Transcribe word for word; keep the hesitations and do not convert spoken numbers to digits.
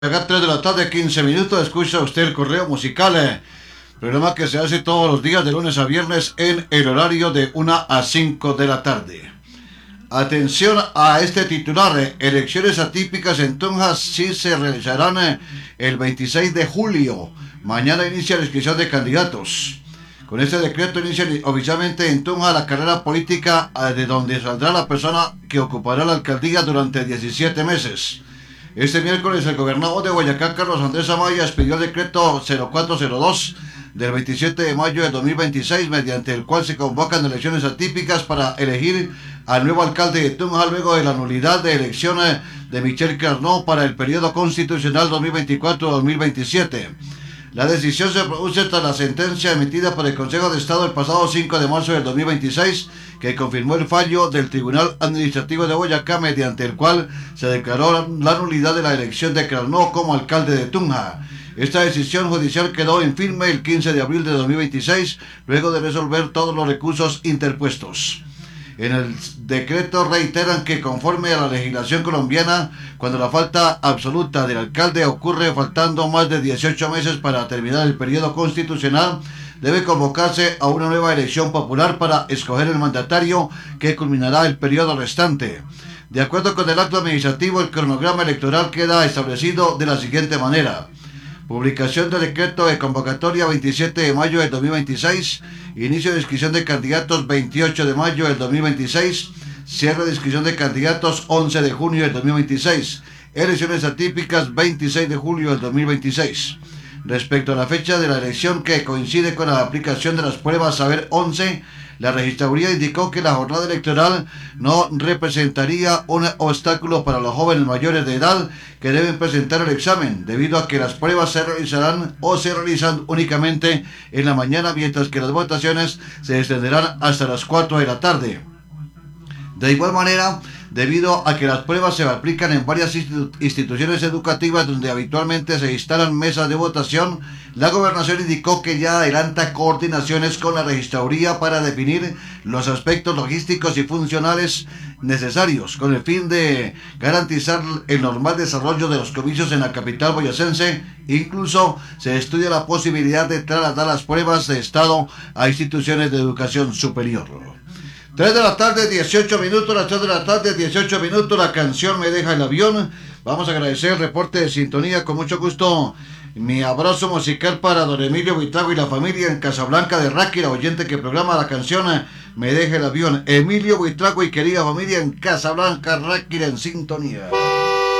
Acá tres de la tarde, quince minutos, escucha usted el correo musical, eh, programa que se hace todos los días de lunes a viernes en el horario de una a cinco de la tarde. Atención a este titular, eh, elecciones atípicas en Tunja sí se realizarán eh, el veintiséis de julio. Mañana inicia la inscripción de candidatos. Con este decreto inicia oficialmente en Tunja la carrera política eh, de donde saldrá la persona que ocupará la alcaldía durante diecisiete meses. Este miércoles el gobernador de Boyacá, Carlos Andrés Amaya, expidió el decreto cero cuatro cero dos del veintisiete de mayo de dos mil veintiséis, mediante el cual se convocan elecciones atípicas para elegir al nuevo alcalde de Tunja luego de la nulidad de elecciones de Michel Carnot para el periodo constitucional dos mil veinticuatro a dos mil veintisiete. La decisión se produce tras la sentencia emitida por el Consejo de Estado el pasado cinco de marzo del dos mil veintiséis, que confirmó el fallo del Tribunal Administrativo de Boyacá, mediante el cual se declaró la nulidad de la elección de Carnot como alcalde de Tunja. Esta decisión judicial quedó en firme el quince de abril de dos mil veintiséis, luego de resolver todos los recursos interpuestos. En el decreto reiteran que conforme a la legislación colombiana, cuando la falta absoluta del alcalde ocurre faltando más de dieciocho meses para terminar el periodo constitucional, debe convocarse a una nueva elección popular para escoger el mandatario que culminará el periodo restante. De acuerdo con el acto administrativo, el cronograma electoral queda establecido de la siguiente manera: publicación del decreto de convocatoria veintisiete de mayo del dos mil veintiséis, inicio de inscripción de candidatos veintiocho de mayo del dos mil veintiséis, cierre de inscripción de candidatos once de junio del dos mil veintiséis, elecciones atípicas veintiséis de julio del dos mil veintiséis. Respecto a la fecha de la elección, que coincide con la aplicación de las pruebas Saber once, la registraduría indicó que la jornada electoral no representaría un obstáculo para los jóvenes mayores de edad que deben presentar el examen, debido a que las pruebas se realizarán o se realizan únicamente en la mañana, mientras que las votaciones se extenderán hasta las cuatro de la tarde. De igual manera, debido a que las pruebas se aplican en varias institu- instituciones educativas donde habitualmente se instalan mesas de votación, la gobernación indicó que ya adelanta coordinaciones con la registraduría para definir los aspectos logísticos y funcionales necesarios con el fin de garantizar el normal desarrollo de los comicios en la capital boyacense. Incluso se estudia la posibilidad de trasladar las pruebas de estado a instituciones de educación superior. tres de la tarde, dieciocho minutos, las tres de la tarde, dieciocho minutos, la canción Me Deja el Avión. Vamos a agradecer el reporte de sintonía, con mucho gusto. Mi abrazo musical para don Emilio Buitrago y la familia en Casablanca de Ráquira, oyente que programa la canción Me Deja el Avión. Emilio Buitrago y querida familia en Casablanca, Ráquira, en sintonía.